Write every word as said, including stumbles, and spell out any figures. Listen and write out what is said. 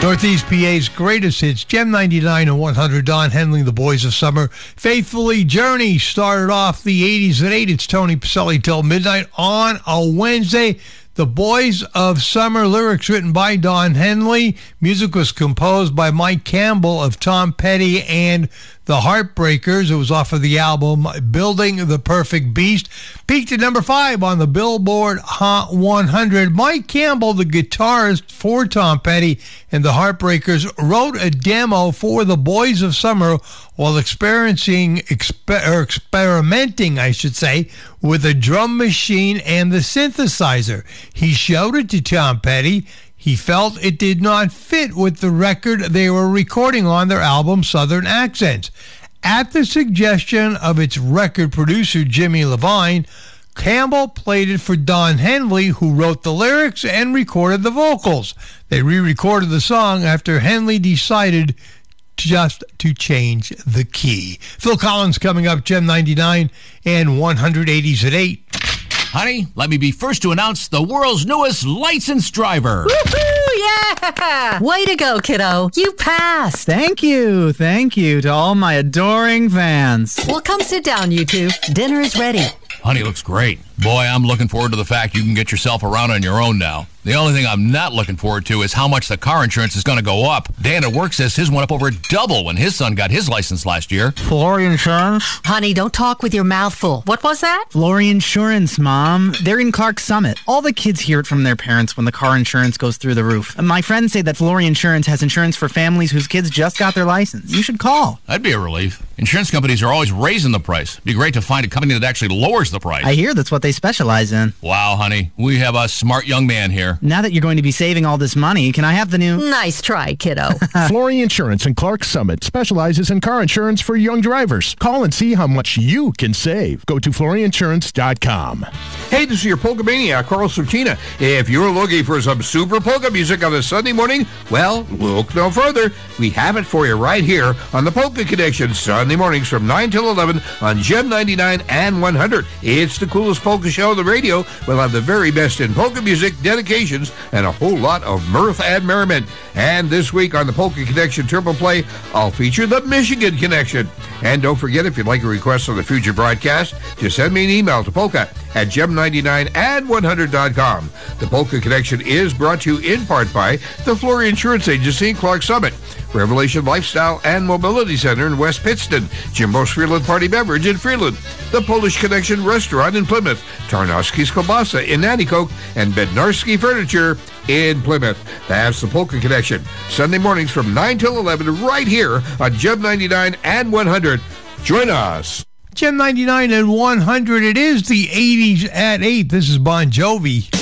Northeast P A's greatest hits, Gem ninety-nine and one hundred, Don Henley, The Boys of Summer. Faithfully, Journey started off the eighties at eight. It's Tony Pacelli till midnight on a Wednesday. The Boys of Summer, lyrics written by Don Henley. Music was composed by Mike Campbell of Tom Petty and the Heartbreakers. It was off of the album Building the Perfect Beast. Peaked at number five on the Billboard Hot one hundred. Mike Campbell, the guitarist for Tom Petty and the Heartbreakers, wrote a demo for the Boys of Summer while experiencing, exper- or experimenting, I should say, with a drum machine and the synthesizer. He showed it to Tom Petty. He felt it did not fit with the record they were recording on their album Southern Accents. At the suggestion of its record producer, Jimmy Levine, Campbell played it for Don Henley, who wrote the lyrics and recorded the vocals. They re-recorded the song after Henley decided just to change the key. Phil Collins coming up, Gem ninety-nine and one hundred eighties at eight. Honey, let me be first to announce the world's newest licensed driver. Woohoo! Yeah! Way to go, kiddo. You passed. Thank you. Thank you to all my adoring fans. Well, come sit down, you two. Dinner is ready. Honey looks great. Boy, I'm looking forward to the fact you can get yourself around on your own now. The only thing I'm not looking forward to is how much the car insurance is going to go up. Dan at work says his went up over double when his son got his license last year. Flory Insurance? Honey, don't talk with your mouth full. What was that? Flory Insurance, Mom. They're in Clark Summit. All the kids hear it from their parents when the car insurance goes through the roof. And my friends say that Flory Insurance has insurance for families whose kids just got their license. You should call. That'd be a relief. Insurance companies are always raising the price. It'd be great to find a company that actually lowers the price. I hear that's what they specialize in. Wow, honey. We have a smart young man here. Now that you're going to be saving all this money, can I have the new... Nice try, kiddo. Flory Insurance in Clark Summit specializes in car insurance for young drivers. Call and see how much you can save. Go to flory insurance dot com. Hey, this is your polka maniac, Carl Sertina. If you're looking for some super polka music on a Sunday morning, well, look no further. We have it for you right here on the Polka Connection, Sunday mornings from nine till eleven on Gem ninety-nine and one hundred. It's the coolest polka show on the radio. We'll have the very best in polka music, dedications, and a whole lot of mirth and merriment. And this week on the Polka Connection Triple Play, I'll feature the Michigan Connection. And don't forget, if you'd like a request on the future broadcast, just send me an email to polka at gem ninety-nine and one hundred dot com. The Polka Connection is brought to you in part by the Flory Insurance Agency in Clark Summit, Revelation Lifestyle and Mobility Center in West Pittston, Jimbo's Freeland Party Beverage in Freeland, the Polish Connection Restaurant in Plymouth, Tarnowski's Kielbasa in Nanticoke, and Bednarski Furniture in Plymouth. That's the Polka Connection, Sunday mornings from nine till eleven right here on Gem ninety-nine and one hundred. Join us. Gem ninety-nine and one hundred. It is the eighties at eight. This is Bon Jovi.